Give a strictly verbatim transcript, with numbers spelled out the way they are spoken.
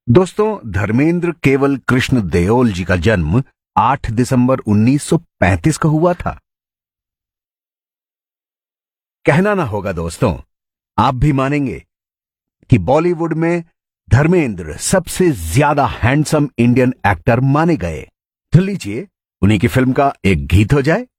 दोस्तों, धर्मेंद्र केवल कृष्ण देओल जी का जन्म आठ दिसंबर उन्नीस सौ पैंतीस को हुआ था। कहना ना होगा दोस्तों, आप भी मानेंगे कि बॉलीवुड में धर्मेंद्र सबसे ज्यादा हैंडसम इंडियन एक्टर माने गए। तो लीजिए, उन्हीं की फिल्म का एक गीत हो जाए।